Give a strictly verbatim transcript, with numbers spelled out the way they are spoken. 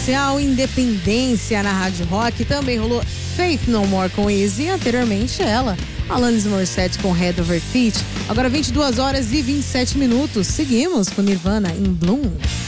especial Independência na Rádio Rock. Também rolou Faith No More com Easy e anteriormente ela, Alanis Morissette com Head Over Feet. Agora vinte e duas horas e vinte e sete minutos. Seguimos com Nirvana em Bloom.